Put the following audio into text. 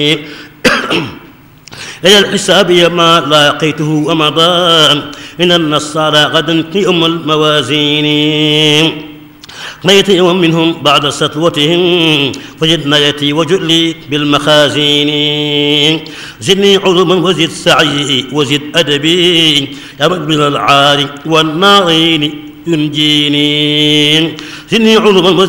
إلى الحساب ما لاقيته ومضى إن النصارى غدا يوم الموازين ليت يوم منهم بعد سطوتهم فجدنا يتي وجلي بالمخازين زدني علما وزد سعي وزد أدبي يا رب من العار والنارين ينجيني زدني علما وزد